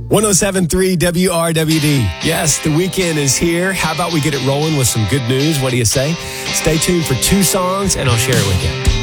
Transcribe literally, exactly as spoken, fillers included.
one oh seven point three W R W D. Yes, the weekend is here. How about we get it rolling with some good news? What do you say? Stay tuned for two songs, and I'll share it with you.